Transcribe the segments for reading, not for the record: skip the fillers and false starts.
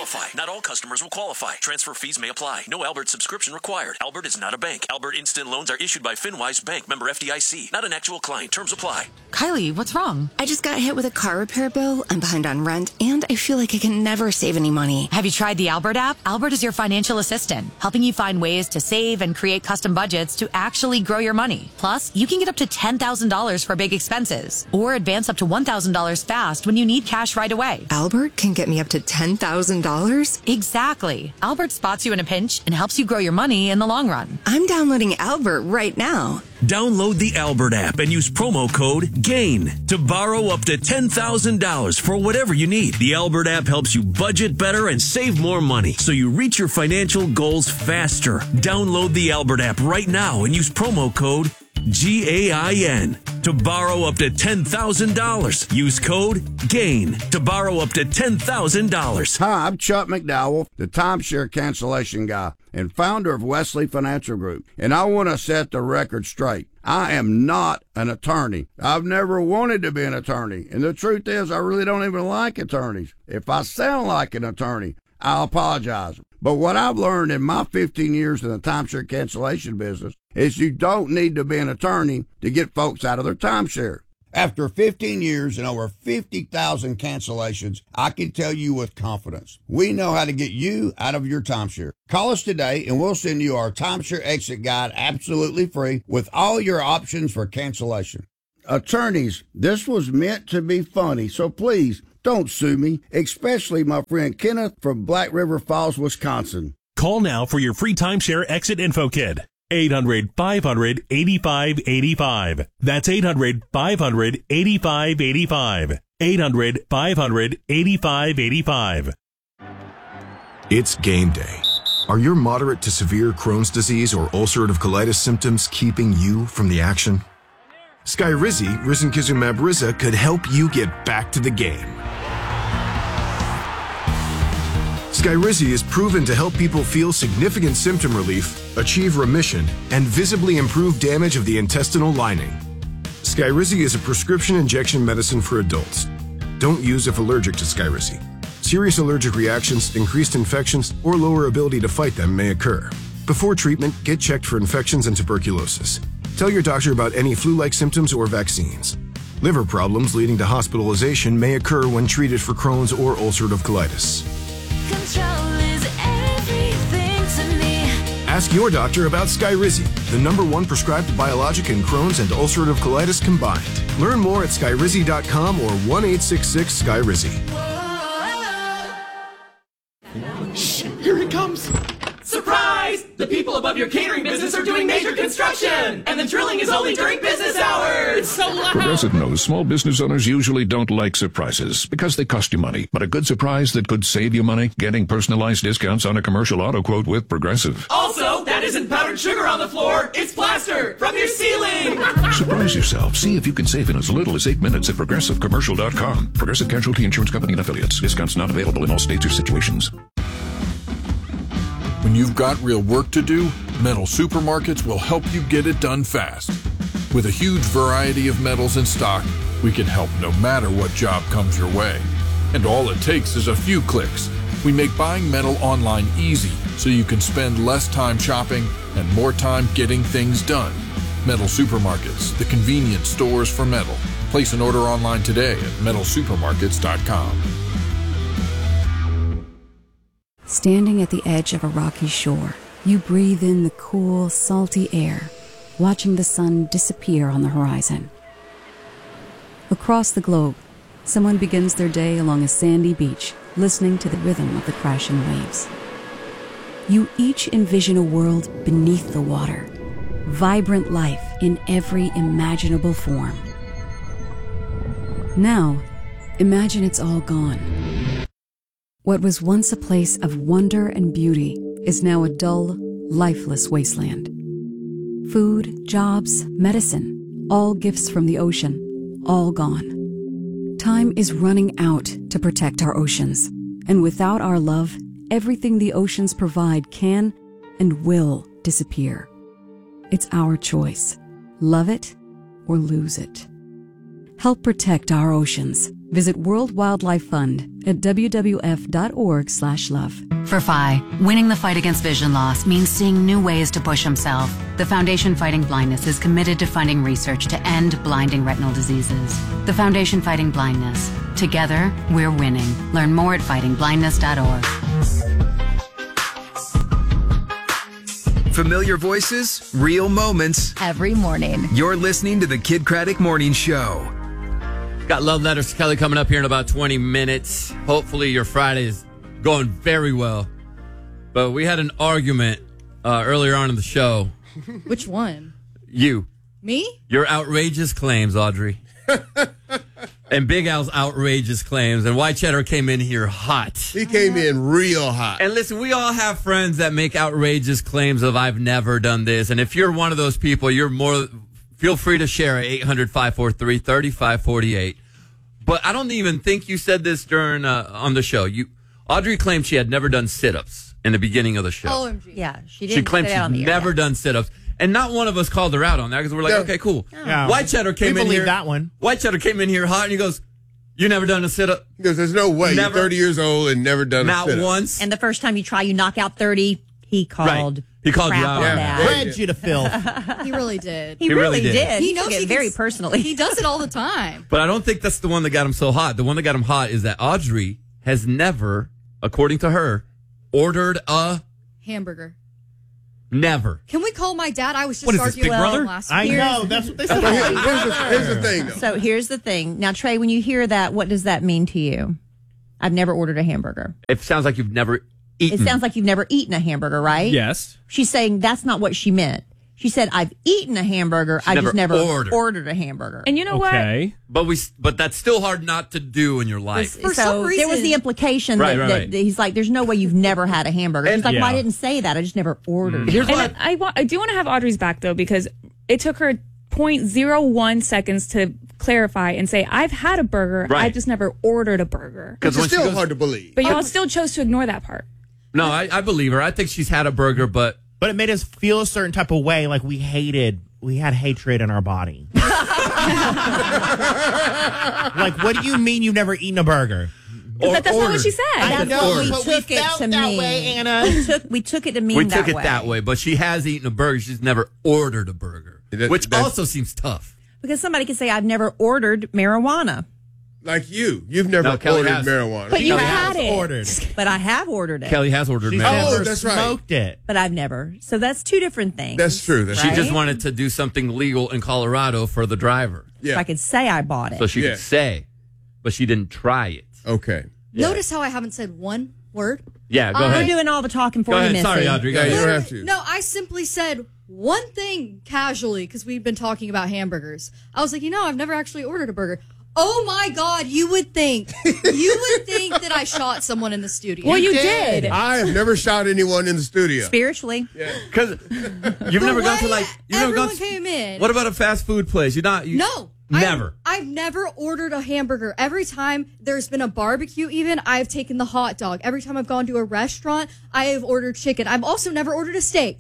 qualify. Not all customers will qualify. Transfer fees may apply. No Albert subscription required. Albert is not a bank. Albert Instant Loans are issued by FinWise Bank, member FDIC. Not an actual client. Terms apply. Kylie, what's wrong? I just got hit with a car repair bill. I'm behind on rent, and I feel like I can never save any money. Have you tried the Albert app? Albert is your financial assistant, helping you find ways to save and create custom budgets to actually grow your money. Plus, you can get up to $10,000 for big expenses, or advance up to $1,000 fast when you need cash right away. Albert can get me up to $10,000? Exactly. Albert spots you in a pinch and helps you grow your money in the long run. I'm downloading Albert right now. Download the Albert app and use promo code GAIN to borrow up to $10,000 for whatever you need. The Albert app helps you budget better and save more money so you reach your financial goals faster. Download the Albert app right now and use promo code GAIN to borrow up to $10,000. Use code GAIN to borrow up to $10,000. Hi, I'm Chuck McDowell, the timeshare cancellation guy and founder of Wesley Financial Group. And I want to set the record straight. I am not an attorney. I've never wanted to be an attorney. And the truth is, I really don't even like attorneys. If I sound like an attorney, I'll apologize. But what I've learned in my 15 years in the timeshare cancellation business is you don't need to be an attorney to get folks out of their timeshare. After 15 years and over 50,000 cancellations, I can tell you with confidence, we know how to get you out of your timeshare. Call us today and we'll send you our timeshare exit guide absolutely free with all your options for cancellation. Attorneys, this was meant to be funny, so please don't sue me, especially my friend Kenneth from Black River Falls, Wisconsin. Call now for your free timeshare exit info kit. 800-500-8585. That's 800-500-8585. 800-500-8585. It's game day. Are your moderate to severe Crohn's disease or ulcerative colitis symptoms keeping you from the action? Skyrizi, risankizumab Riza, could help you get back to the game. Skyrizi is proven to help people feel significant symptom relief, achieve remission, and visibly improve damage of the intestinal lining. Skyrizi is a prescription injection medicine for adults. Don't use if allergic to Skyrizi. Serious allergic reactions, increased infections, or lower ability to fight them may occur. Before treatment, get checked for infections and tuberculosis. Tell your doctor about any flu-like symptoms or vaccines. Liver problems leading to hospitalization may occur when treated for Crohn's or ulcerative colitis. Control is everything to me. Ask your doctor about Skyrizi, the #1 prescribed biologic in Crohn's and ulcerative colitis combined. Learn more at skyrizi.com or 1-866-SKYRIZI. Shh, here it comes. Surprise! The people above your catering business are doing major construction, and the drilling is only during business hours. It's so loud. Progressive knows small business owners usually don't like surprises because they cost you money. But a good surprise that could save you money, getting personalized discounts on a commercial auto quote with Progressive. Also, that isn't powdered sugar on the floor. It's plaster from your ceiling. Surprise yourself. See if you can save in as little as 8 minutes at ProgressiveCommercial.com. Progressive Casualty Insurance Company and Affiliates. Discounts not available in all states or situations. When you've got real work to do, Metal Supermarkets will help you get it done fast. With a huge variety of metals in stock, we can help no matter what job comes your way. And all it takes is a few clicks. We make buying metal online easy so you can spend less time shopping and more time getting things done. Metal Supermarkets, the convenient stores for metal. Place an order online today at metalsupermarkets.com. Standing at the edge of a rocky shore, you breathe in the cool, salty air, watching the sun disappear on the horizon. Across the globe, someone begins their day along a sandy beach, listening to the rhythm of the crashing waves. You each envision a world beneath the water, vibrant life in every imaginable form. Now, imagine it's all gone. What was once a place of wonder and beauty is now a dull, lifeless wasteland. Food, jobs, medicine, all gifts from the ocean, all gone. Time is running out to protect our oceans, and without our love, everything the oceans provide can and will disappear. It's our choice. Love it or lose it. Help protect our oceans. Visit World Wildlife Fund at wwf.org/love. For Phi, winning the fight against vision loss means seeing new ways to push himself. The Foundation Fighting Blindness is committed to funding research to end blinding retinal diseases. The Foundation Fighting Blindness. Together, we're winning. Learn more at fightingblindness.org. Familiar voices, real moments. Every morning. You're listening to the Kid Craddock Morning Show. Got love letters to Kelly coming up here in about 20 minutes. Hopefully your Friday is going very well. But we had an argument earlier on in the show. Which one? You. Me? Your outrageous claims, Audrey. And Big Al's outrageous claims. And White Cheddar came in here hot. He came in real hot. And listen, we all have friends that make outrageous claims of I've never done this. And if you're one of those people, feel free to share at 800-543-3548. But I don't even think you said this during on the show. Audrey claimed she had never done sit-ups in the beginning of the show. OMG. Yeah, she didn't. She claimed she'd never done sit-ups. And not one of us called her out on that because we're like, okay, cool. Yeah. White Cheddar came in here. That one. White Cheddar came in here hot and he goes, you never done a sit-up? He goes, there's no way. You're 30 years old and never done a sit-up. Not once. And the first time you try, you knock out 30. He called. Right. He called you out on that. Read you to filth. He really did. He really did. He He knows took it he very can- personally. He does it all the time. But I don't think that's the one that got him so hot. The one that got him hot is that Audrey has never, according to her, ordered a Hamburger. never. Can we call my dad? I was just What is this, arguing Big with him Brother? last I week. know. That's what they said. Here's the thing, though. So here's the thing. Now, Trey, when you hear that, what does that mean to you? I've never ordered a hamburger. It sounds like you've never eaten. It sounds like you've never eaten a hamburger, right? Yes. She's saying that's not what she meant. She said, I've eaten a hamburger. I just never ordered a hamburger. And you know what? But that's still hard not to do in your life. For some reason, there was the implication Right, that, right. that he's like, there's no way you've never had a hamburger. She's like, well, I didn't say that. I just never ordered it. And I do want to have Audrey's back, though, because it took her 0.01 seconds to clarify and say, I've had a burger. Right. I just never ordered a burger. It's still hard to believe. But y'all still chose to ignore that part. No, I believe her. I think she's had a burger, but it made us feel a certain type of way, like we had hatred in our body. Like, what do you mean you've never eaten a burger? That's not what she said. That's what we took it to mean. Anna. We took it to mean we that took it way. that way. But she has eaten a burger. She's never ordered a burger, which also seems tough. Because somebody could say, I've never ordered marijuana. Like you've never Kelly ordered has. marijuana. But you Kelly had has it. Ordered. But I have ordered it. Kelly has ordered She's marijuana. never that's right. smoked it. But I've never. So that's two different things. That's true. She just wanted to do something legal in Colorado for the driver. So I could say I bought it. So she could say, but she didn't try it. Okay. Notice how I haven't said one word? Yeah, go ahead. We're doing all the talking for Go you, ahead. Missy. Sorry, Audrey. Go ahead. You don't have to. No, I simply said one thing casually because we've been talking about hamburgers. I was like, I've never actually ordered a burger. Oh my God, you would think that I shot someone in the studio. Well, you did. I have never shot anyone in the studio. Spiritually. Because you've never gone to everyone came in. What about a fast food place? No. Never. I've never ordered a hamburger. Every time there's been a barbecue even, I've taken the hot dog. Every time I've gone to a restaurant, I have ordered chicken. I've also never ordered a steak.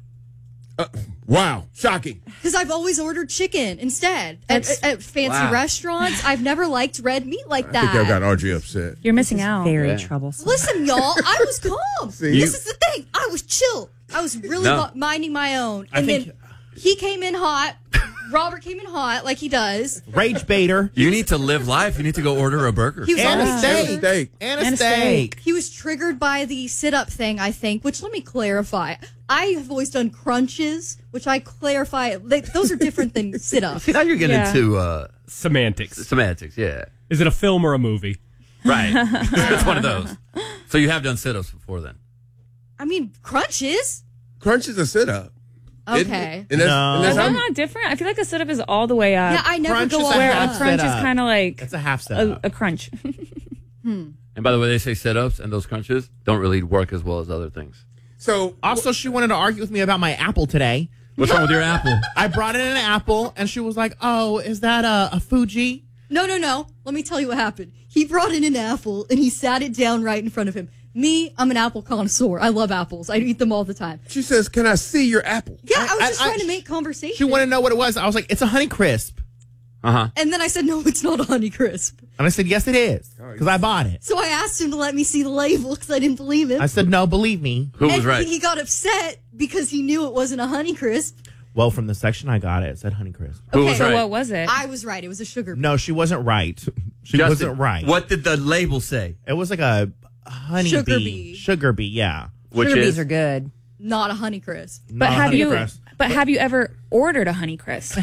Wow. Shocking. Because I've always ordered chicken instead at fancy restaurants. I've never liked red meat like that. I think I got Audrey upset. You're missing out. Very troublesome. Listen, y'all, I was calm. This is the thing. I was chill. I was really minding my own. And then he came in hot. Robert came in hot like he does. Rage baiter. You need to live life. You need to go order a burger. He was And a steak. And a steak. He was triggered by the sit-up thing, I think, which let me clarify. I have always done crunches, which I clarify. Those are different than sit-ups. See, now you're getting into semantics. Semantics, yeah. Is it a film or a movie? Right. It's one of those. So you have done sit-ups before then? I mean, crunches. Crunch is a sit-up. Okay. Is that not different? I feel like a sit-up is all the way up. Yeah, I never go all where the way a up. crunch is kind of like... It's a half sit-up. A crunch. And by the way, they say sit-ups and those crunches don't really work as well as other things. So, also, she wanted to argue with me about my apple today. What's wrong with your apple? I brought in an apple, and she was like, oh, is that a Fuji? No. Let me tell you what happened. He brought in an apple, and he sat it down right in front of him. Me, I'm an apple connoisseur. I love apples. I eat them all the time. She says, can I see your apple? Yeah, I was just trying to make conversation. She wanted to know what it was. I was like, it's a Honey Crisp. And then I said, no, it's not a Honeycrisp. And I said, yes, it is, because I bought it. So I asked him to let me see the label because I didn't believe him. I said, no, believe me. Who was right? He got upset because he knew it wasn't a Honeycrisp. Well, from the section I got it said Honeycrisp. Who was right? What was it? I was right. It was a sugar bee. No, she wasn't right. She Justin, wasn't right. What did the label say? It was like a honey Sugar bee. bee. Sugar bee, yeah. Which Sugar is? bees are good. Not a Honeycrisp. But have you ever ordered a Honeycrisp?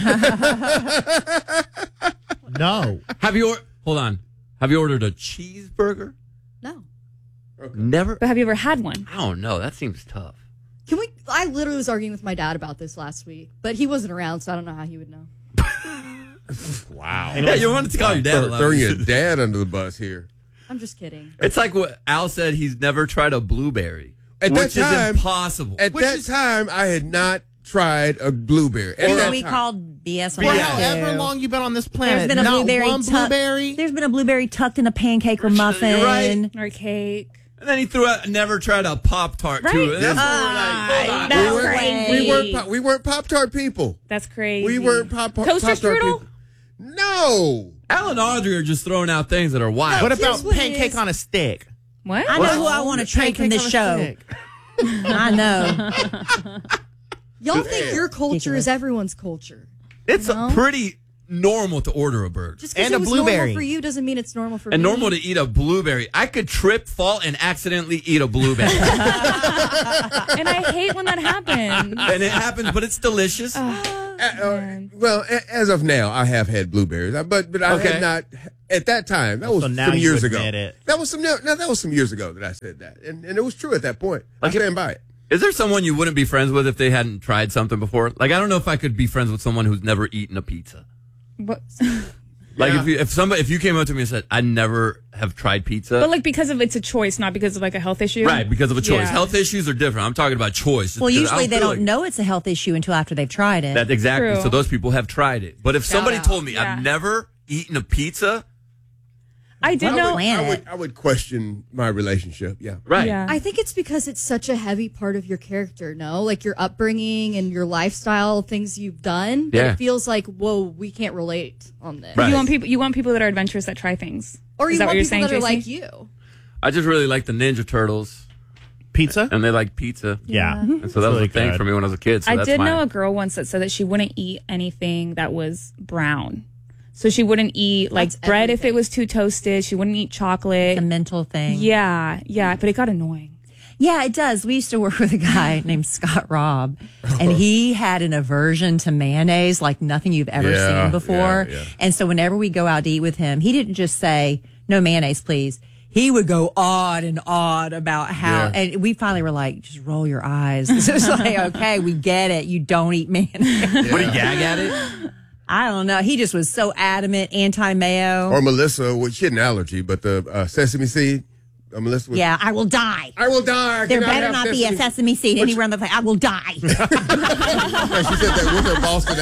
No. Hold on. Have you ordered a cheeseburger? No. Never? But have you ever had one? I don't know. That seems tough. I literally was arguing with my dad about this last week, but he wasn't around, so I don't know how he would know. Wow. Yeah, you wanted to call your dad a lot. Throwing your dad under the bus here. I'm just kidding. It's like what Al said. He's never tried a blueberry, At which that time, is impossible. At that time, I had not tried a blueberry. At Or that we time. called BS. For however long you've been on this planet, There's been a not blueberry one blueberry. There's been a blueberry tucked in a pancake or muffin. Right. Or cake. And then he threw out, never tried a Pop-Tart, Right. too. And that's what we're like, hold on. We weren't Pop-Tart people. That's crazy. We weren't Pop-Tart Toaster people. strudel? No. Al and Audrey are just throwing out things that are wild. What about pancake on a stick? What? I know who I want to trade from this show. I know. Y'all think your culture is everyone's culture. It's pretty normal to order a burger. Just because it was normal for you doesn't mean it's normal for And me. normal to eat a blueberry. I could trip, fall, and accidentally eat a blueberry. And I hate when that happens. And it happens, but it's delicious. Well, as of now, I have had blueberries, but I had not at that time. That was So now some you years ago. admit it. That was some years ago that I said that, and it was true at that point. I stand by it. Is there someone you wouldn't be friends with if they hadn't tried something before? Like, I don't know if I could be friends with someone who's never eaten a pizza. What? Like, if you came up to me and said, I never have tried pizza. But like because of it's a choice, not because of like a health issue. Right, because of a choice. Yeah. Health issues are different. I'm talking about choice. Well, Because usually I they feel don't like know it's a health issue until after they've tried it. that exactly. True. So those people have tried it. But if somebody out. told me Yeah. I've never eaten a pizza, I did know. I would question my relationship. Yeah. right. Yeah. I think it's because it's such a heavy part of your character, no? Like your upbringing and your lifestyle, things you've done. Yeah. It feels like, whoa, we can't relate on this. Right. You want people that are adventurous that try things. Or Is you that want what people you're that are saying, like Tracy? you. I just really like the Ninja Turtles. Pizza? And they like pizza. Yeah. And so that was really a thing good. for me when I was a kid. So I that's did my, know a girl once that said that she wouldn't eat anything that was brown. So she wouldn't eat like That's bread if everything. it was too toasted. She wouldn't eat chocolate. It's a mental thing. Yeah, but it got annoying. Yeah, it does. We used to work with a guy named Scott Robb, and he had an aversion to mayonnaise like nothing you've ever seen before. yeah. And so whenever we go out to eat with him, he didn't just say, no mayonnaise, please. He would go on and on about how, and we finally were like, just roll your eyes. It's just like, okay, we get it. You don't eat mayonnaise. Would he gag at it? I don't know. He just was so adamant, anti-mayo. Or Melissa, well, she had an allergy, but the sesame seed. Melissa was, Yeah, I will die. I will die. I There cannot better have not be a sesame seed anywhere on the place. I will die. Yeah, she said that with her Boston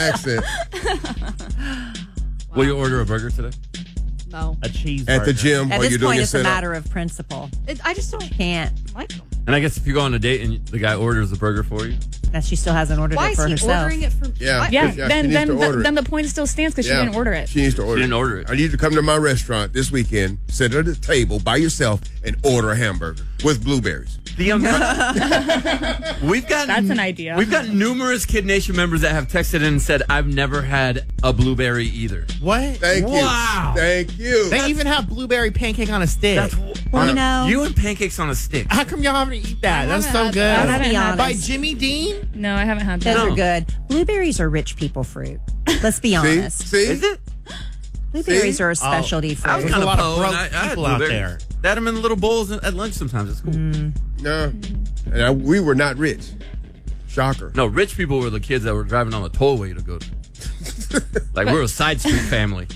accent. Will you order a burger today? No. A cheeseburger. At the gym At while this you're doing point, your it's a setup. matter of principle. I just don't Can't. like them. And I guess if you go on a date and the guy orders the burger for you. That she still hasn't ordered Why it is for he herself. ordering it for Yeah. what? Yeah, she then needs to order it. then the point still stands because she didn't order it. She needs to order She didn't order it. I need you to come to my restaurant this weekend, sit at a table by yourself, and order a hamburger with blueberries. The we've got That's an idea. We've got numerous Kid Nation members that have texted in and said, I've never had a blueberry either. What? Thank Wow. you. Thank you. They even have blueberry pancake on a stick. Well, you know, You and pancakes on a stick. How come y'all haven't eaten that? That's so had good. that. I haven't had By that. Jimmy Dean? No, I haven't had those that. are good. Blueberries are rich people fruit. Let's be See? honest. See? Is it? Blueberries See? are a specialty I fruit. was There's kind a of lot of po, broke and I had people out blueberries. there. They had them in little bowls at lunch sometimes. It's cool. No. And we were not rich. Shocker. No, rich people were the kids that were driving on the tollway to go to. Like, we're a side street family.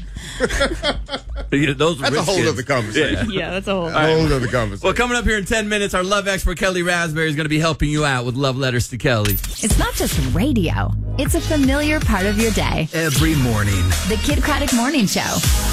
Yeah, those were That's a rich whole kids. other conversation. Yeah, that's a whole. A whole other conversation. Well, coming up here in 10 minutes, our love expert Kelly Raspberry is going to be helping you out with love letters to Kelly. It's not just radio. It's a familiar part of your day. Every morning. The Kid Craddock Morning Show.